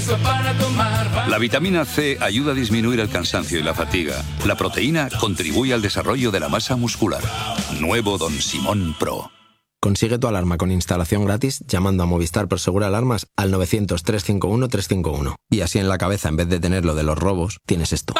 para tomar. La vitamina C ayuda a disminuir el cansancio y la fatiga. La proteína contribuye al desarrollo de la masa muscular. Nuevo Don Simón Pro. Consigue tu alarma con instalación gratis llamando a Movistar Prosegur Alarmas al 900-351-351. Y así en la cabeza, en vez de tener lo de los robos, tienes esto.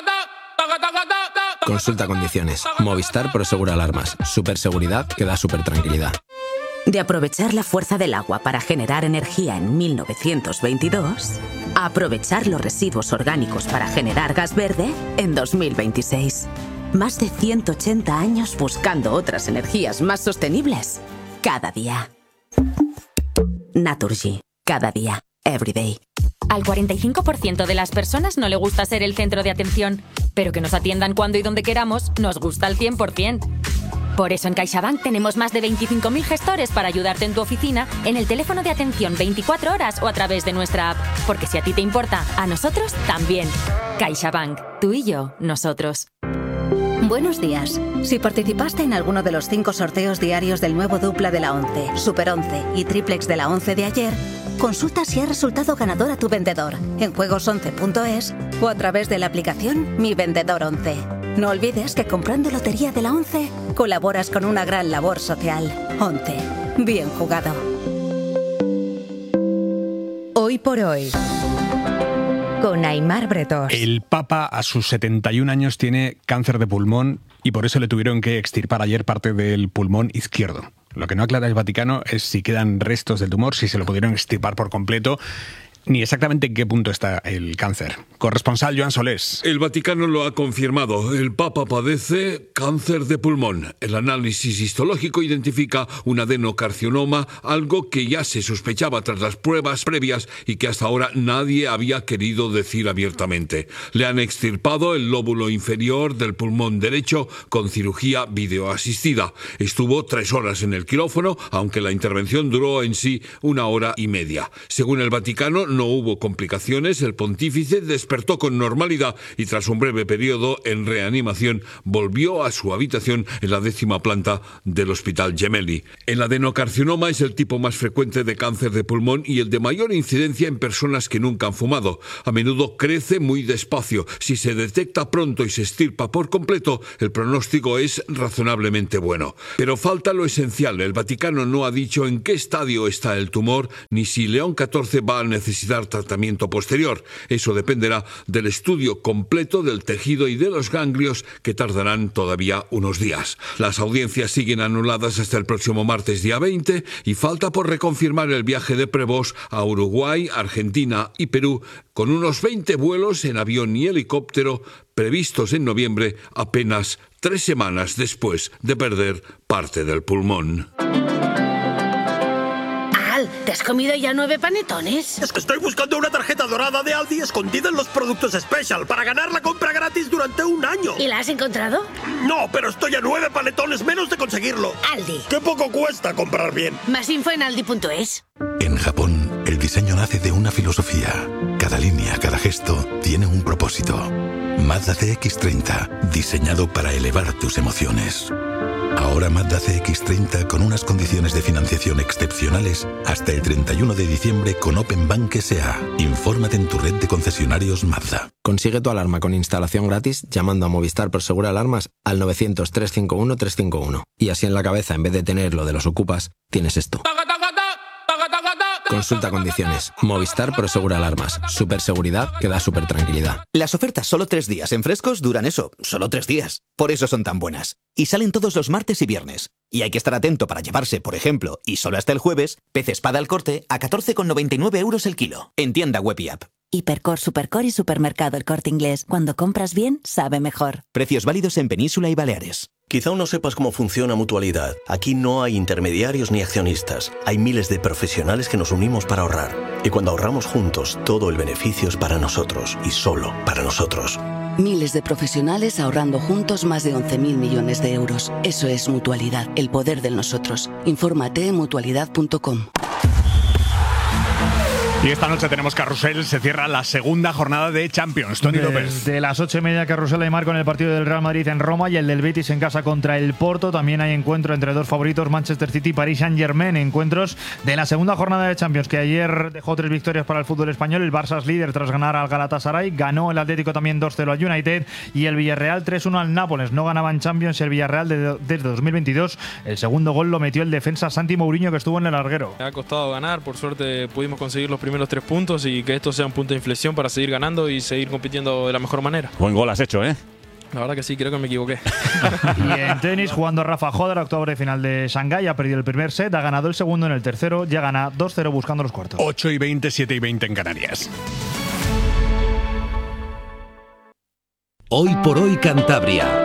Consulta condiciones. Movistar Prosegur Alarmas. Superseguridad que da super tranquilidad. De aprovechar la fuerza del agua para generar energía en 1922, a aprovechar los residuos orgánicos para generar gas verde en 2026. Más de 180 años buscando otras energías más sostenibles. Cada día. Naturgy. Cada día. Every day. Al 45% de las personas no le gusta ser el centro de atención, pero que nos atiendan cuando y donde queramos nos gusta al 100%. Por eso en CaixaBank tenemos más de 25.000 gestores para ayudarte en tu oficina, en el teléfono de atención 24 horas o a través de nuestra app. Porque si a ti te importa, a nosotros también. CaixaBank. Tú y yo, nosotros. Buenos días. Si participaste en alguno de los 5 sorteos diarios del nuevo dupla de la 11, Super 11 y triplex de la 11 de ayer, consulta si ha resultado ganador a tu vendedor en juegos11.es o a través de la aplicación Mi Vendedor 11. No olvides que comprando lotería de la 11 colaboras con una gran labor social. 11. Bien jugado. Hoy por hoy, con Aimar Bretós. El Papa a sus 71 años tiene cáncer de pulmón y por eso le tuvieron que extirpar ayer parte del pulmón izquierdo. Lo que no aclara el Vaticano es si quedan restos del tumor, si se lo pudieron extirpar por completo, ni exactamente en qué punto está el cáncer. Corresponsal Joan Solés. El Vaticano lo ha confirmado. El Papa padece cáncer de pulmón. El análisis histológico identifica un adenocarcinoma, algo que ya se sospechaba tras las pruebas previas y que hasta ahora nadie había querido decir abiertamente. Le han extirpado el lóbulo inferior del pulmón derecho con cirugía videoasistida. Estuvo 3 horas en el quirófano, aunque la intervención duró en sí 1 hora y media. Según el Vaticano, no hubo complicaciones, el pontífice despertó con normalidad y tras un breve periodo en reanimación volvió a su habitación en la 10ª planta del Hospital Gemelli. El adenocarcinoma es el tipo más frecuente de cáncer de pulmón y el de mayor incidencia en personas que nunca han fumado. A menudo crece muy despacio. Si se detecta pronto y se extirpa por completo, el pronóstico es razonablemente bueno. Pero falta lo esencial. El Vaticano no ha dicho en qué estadio está el tumor ni si León XIV va a necesitar tratamiento posterior. Eso dependerá del estudio completo del tejido y de los ganglios que tardarán todavía unos días. Las audiencias siguen anuladas hasta el próximo martes día 20 y falta por reconfirmar el viaje de Prevost a Uruguay, Argentina y Perú con unos 20 vuelos en avión y helicóptero previstos en noviembre, apenas 3 semanas después de perder parte del pulmón. ¿Te has comido ya 9 panetones? Es que estoy buscando una tarjeta dorada de Aldi escondida en los productos Special para ganar la compra gratis durante 1 año. ¿Y la has encontrado? No, pero estoy a 9 panetones menos de conseguirlo. Aldi. ¡Qué poco cuesta comprar bien! Más info en aldi.es. En Japón, el diseño nace de una filosofía. Cada línea, cada gesto tiene un propósito. Mazda CX-30, diseñado para elevar tus emociones. Ahora Mazda CX-30 con unas condiciones de financiación excepcionales hasta el 31 de diciembre con Open Bank S.A. Infórmate en tu red de concesionarios Mazda. Consigue tu alarma con instalación gratis llamando a Movistar Prosegur Alarmas al 900-351-351. Y así en la cabeza, en vez de tener lo de los ocupas, tienes esto. Consulta condiciones. Movistar Prosegur Alarmas. Superseguridad que da super tranquilidad. Las ofertas solo 3 días en Frescos duran eso, solo 3 días. Por eso son tan buenas. Y salen todos los martes y viernes. Y hay que estar atento para llevarse, por ejemplo, y solo hasta el jueves, pez espada al corte a 14,99 € el kilo. En tienda web y app. Hipercor, Supercor y Supermercado El Corte Inglés. Cuando compras bien, sabe mejor. Precios válidos en Península y Baleares. Quizá aún no sepas cómo funciona Mutualidad. Aquí no hay intermediarios ni accionistas. Hay miles de profesionales que nos unimos para ahorrar. Y cuando ahorramos juntos, todo el beneficio es para nosotros y solo para nosotros. Miles de profesionales ahorrando juntos más de 11.000 millones de euros. Eso es Mutualidad, el poder del nosotros. Infórmate en mutualidad.com. Y esta noche tenemos carrusel, se cierra la segunda jornada de Champions. Tony López. De las 8:30 carrusel Aimar con el partido del Real Madrid en Roma y el del Betis en casa contra el Porto. También hay encuentro entre dos favoritos, Manchester City y Paris Saint-Germain. Encuentros de la segunda jornada de Champions, que ayer dejó 3 victorias para el fútbol español. El Barça es líder tras ganar al Galatasaray. Ganó el Atlético también 2-0 al United y el Villarreal 3-1 al Nápoles. No ganaba en Champions el Villarreal desde 2022. El segundo gol lo metió el defensa Santi Mourinho, que estuvo en el larguero. Me ha costado ganar, por suerte pudimos conseguir los primeros 3 puntos y que esto sea un punto de inflexión para seguir ganando y seguir compitiendo de la mejor manera. Buen gol has hecho, ¿eh? La verdad que sí, creo que me equivoqué. Y en tenis, jugando Rafa Hodder, octavo de final de Shanghái, ha perdido el primer set, ha ganado el segundo, en el tercero ya gana 2-0 buscando los cuartos. 8:20, 7:20 en Canarias. Hoy por hoy Cantabria.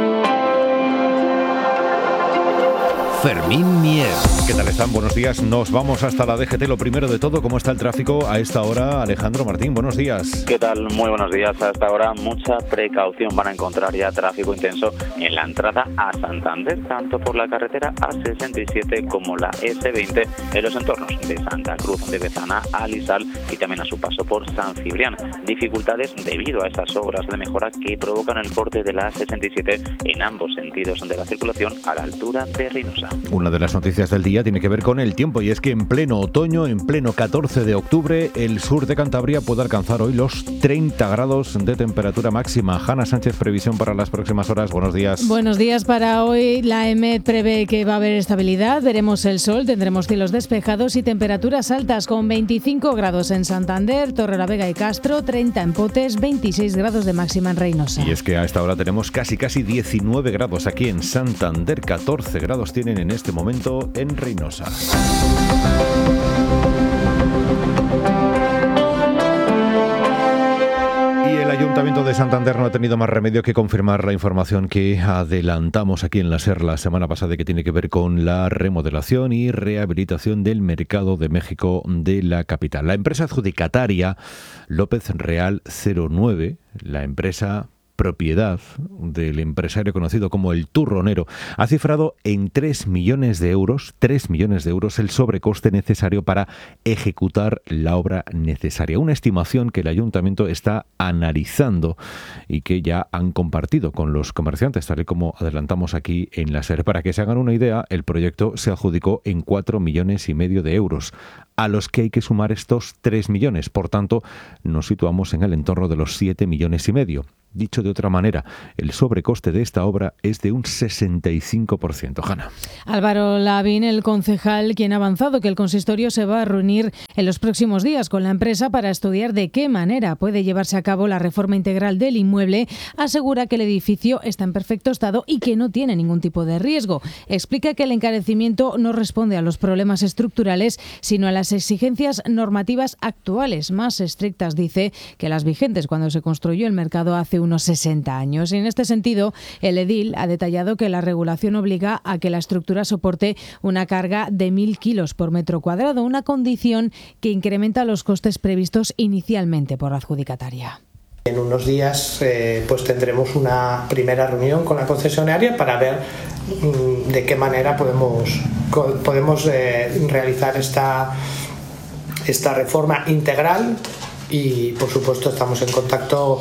Fermín Mier. ¿Qué tal están? Buenos días. Nos vamos hasta la DGT. Lo primero de todo, ¿cómo está el tráfico a esta hora? Alejandro Martín, buenos días. ¿Qué tal? Muy buenos días. A esta hora mucha precaución. Van a encontrar ya tráfico intenso en la entrada a Santander, tanto por la carretera A67 como la S20 en los entornos de Santa Cruz de Bezana a Lisal y también a su paso por San Cibrián. Dificultades debido a esas obras de mejora que provocan el corte de la A67 en ambos sentidos de la circulación a la altura de Reynosa. Una de las noticias del día tiene que ver con el tiempo y es que en pleno otoño, en pleno 14 de octubre, el sur de Cantabria puede alcanzar hoy los 30 grados de temperatura máxima. Hanna Sánchez, previsión para las próximas horas. Buenos días. Buenos días. Para hoy la EMET prevé que va a haber estabilidad, veremos el sol, tendremos cielos despejados y temperaturas altas con 25 grados en Santander, Torrelavega y Castro, 30 en Potes, 26 grados de máxima en Reynosa. Y es que a esta hora tenemos casi 19 grados aquí en Santander, 14 grados tienen en este momento en Reynosa. Y el Ayuntamiento de Santander no ha tenido más remedio que confirmar la información que adelantamos aquí en la SER la semana pasada, que tiene que ver con la remodelación y rehabilitación del Mercado de México de la capital. La empresa adjudicataria López Real 09, la empresa propiedad del empresario conocido como el Turronero, ha cifrado en 3 millones de euros el sobrecoste necesario para ejecutar la obra necesaria. Una estimación que el ayuntamiento está analizando y que ya han compartido con los comerciantes, tal y como adelantamos aquí en la SER. Para que se hagan una idea, el proyecto se adjudicó en 4,5 millones de euros, a los que hay que sumar estos 3 millones. Por tanto, nos situamos en el entorno de los 7,5 millones. Dicho de otra manera, el sobrecoste de esta obra es de un 65%. Hanna. Álvaro Lavín, el concejal, quien ha avanzado que el consistorio se va a reunir en los próximos días con la empresa para estudiar de qué manera puede llevarse a cabo la reforma integral del inmueble, asegura que el edificio está en perfecto estado y que no tiene ningún tipo de riesgo. Explica que el encarecimiento no responde a los problemas estructurales, sino a las exigencias normativas actuales, más estrictas, dice, que las vigentes cuando se construyó el mercado hace unos 60 años. Y en este sentido, el edil ha detallado que la regulación obliga a que la estructura soporte una carga de 1.000 kilos por metro cuadrado, una condición que incrementa los costes previstos inicialmente por la adjudicataria. En unos días pues tendremos una primera reunión con la concesionaria para ver de qué manera podemos realizar esta reforma integral. Y por supuesto estamos en contacto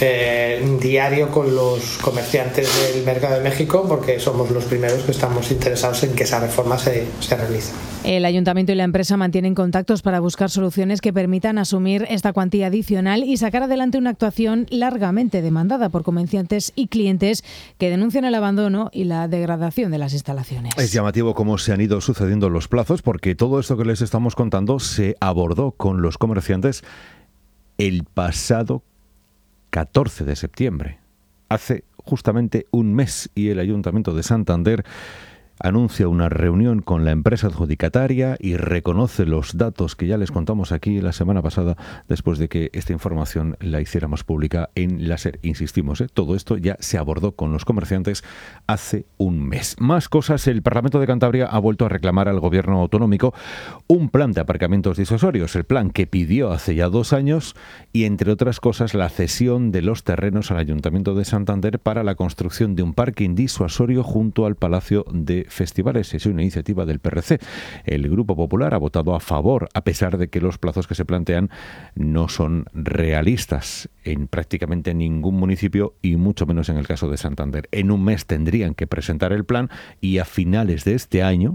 diario con los comerciantes del Mercado de México, porque somos los primeros que estamos interesados en que esa reforma se realice. El Ayuntamiento y la empresa mantienen contactos para buscar soluciones que permitan asumir esta cuantía adicional y sacar adelante una actuación largamente demandada por comerciantes y clientes que denuncian el abandono y la degradación de las instalaciones. Es llamativo cómo se han ido sucediendo los plazos, porque todo esto que les estamos contando se abordó con los comerciantes el pasado 14 de septiembre, hace justamente un mes, y el Ayuntamiento de Santander anuncia una reunión con la empresa adjudicataria y reconoce los datos que ya les contamos aquí la semana pasada, después de que esta información la hiciéramos pública en la SER. Insistimos, todo esto ya se abordó con los comerciantes hace un mes. Más cosas. El Parlamento de Cantabria ha vuelto a reclamar al gobierno autonómico un plan de aparcamientos disuasorios, el plan que pidió hace ya 2 años, y entre otras cosas la cesión de los terrenos al Ayuntamiento de Santander para la construcción de un parking disuasorio junto al Palacio de festivales. Es una iniciativa del PRC. El Grupo Popular ha votado a favor, a pesar de que los plazos que se plantean no son realistas en prácticamente ningún municipio y mucho menos en el caso de Santander. En un mes tendrían que presentar el plan y a finales de este año,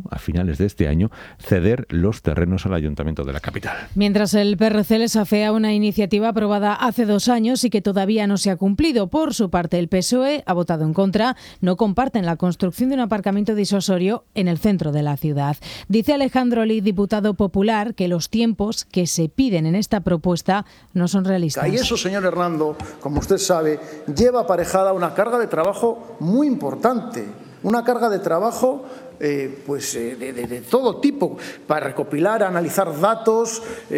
ceder los terrenos al Ayuntamiento de la capital. Mientras el PRC les afea una iniciativa aprobada hace 2 años y que todavía no se ha cumplido. Por su parte, el PSOE ha votado en contra. No comparten la construcción de un aparcamiento disuasorio en el centro de la ciudad. Dice Alejandro Lee, diputado popular, que los tiempos que se piden en esta propuesta no son realistas. Y eso, señor Hernando, como usted sabe, lleva aparejada una carga de trabajo muy importante. Una carga de trabajo de todo tipo, para recopilar, analizar datos,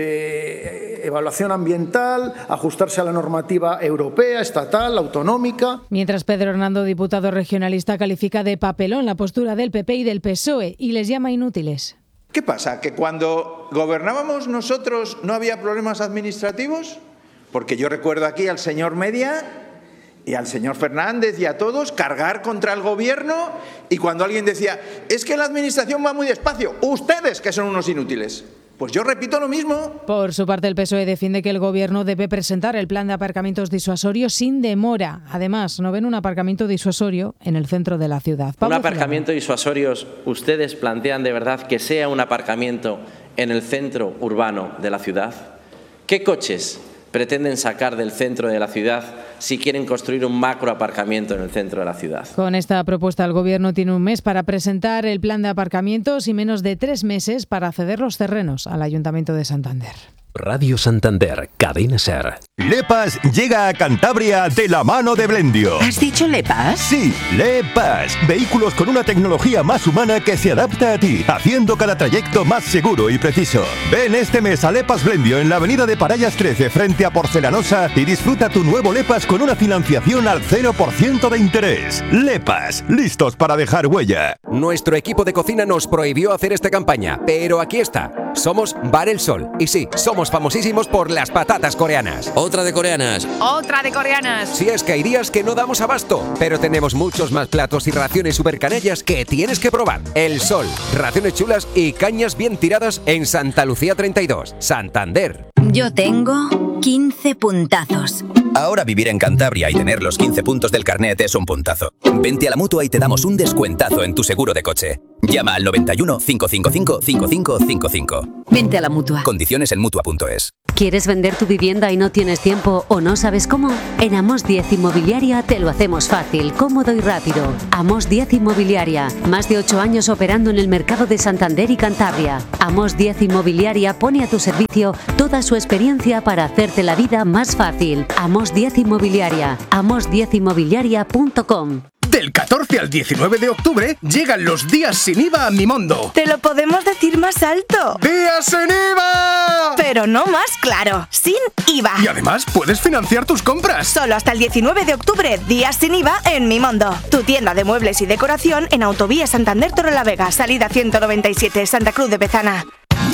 evaluación ambiental, ajustarse a la normativa europea, estatal, autonómica. Mientras Pedro Hernando, diputado regionalista, califica de papelón la postura del PP y del PSOE y les llama inútiles. ¿Qué pasa? ¿Que cuando gobernábamos nosotros no había problemas administrativos? Porque yo recuerdo aquí al señor Media y al señor Fernández y a todos cargar contra el gobierno, y cuando alguien decía, es que la administración va muy despacio, ustedes que son unos inútiles. Pues yo repito lo mismo. Por su parte, el PSOE defiende que el gobierno debe presentar el plan de aparcamientos disuasorios sin demora. Además, no ven un aparcamiento disuasorio en el centro de la ciudad. Un aparcamiento disuasorio, ¿ustedes plantean de verdad que sea un aparcamiento en el centro urbano de la ciudad? ¿Qué coches pretenden sacar del centro de la ciudad si quieren construir un macro aparcamiento en el centro de la ciudad? Con esta propuesta, el Gobierno tiene un mes para presentar el plan de aparcamientos y menos de 3 meses para ceder los terrenos al Ayuntamiento de Santander. Radio Santander, Cadena SER. LEPAS llega a Cantabria de la mano de Blendio. ¿Has dicho LEPAS? Sí, LEPAS. Vehículos con una tecnología más humana que se adapta a ti, haciendo cada trayecto más seguro y preciso. Ven este mes a LEPAS Blendio en la avenida de Parallas 13 frente a Porcelanosa y disfruta tu nuevo LEPAS con una financiación al 0% de interés. LEPAS, listos para dejar huella. Nuestro equipo de cocina nos prohibió hacer esta campaña, pero aquí está. Somos Bar El Sol. Y sí, somos famosísimos por las patatas coreanas. Otra de coreanas. Otra de coreanas. Si es que hay días que no damos abasto, pero tenemos muchos más platos y raciones super canallas que tienes que probar. El Sol, raciones chulas y cañas bien tiradas en Santa Lucía 32, Santander. Yo tengo 15 puntazos. Ahora vivir en Cantabria y tener los 15 puntos del carnet es un puntazo. Vente a la Mutua y te damos un descuentazo en tu seguro de coche. Llama al 91 555 5555. Vente a la Mutua. Condiciones en Mutua.es. ¿Quieres vender tu vivienda y no tienes tiempo o no sabes cómo? En Amos 10 Inmobiliaria te lo hacemos fácil, cómodo y rápido. Amos 10 Inmobiliaria, más de 8 años operando en el mercado de Santander y Cantabria. Amos 10 Inmobiliaria pone a tu servicio toda su experiencia para hacerte la vida más fácil. Amos 10 Inmobiliaria, amos10inmobiliaria.com. Del 14 al 19 de octubre llegan los días sin IVA a Mimondo. Te lo podemos decir más alto. ¡Días sin IVA! Pero no más claro, sin IVA. Y además puedes financiar tus compras. Solo hasta el 19 de octubre, días sin IVA en Mimondo. Tu tienda de muebles y decoración en Autovía Santander Torrelavega, salida 197, Santa Cruz de Bezana.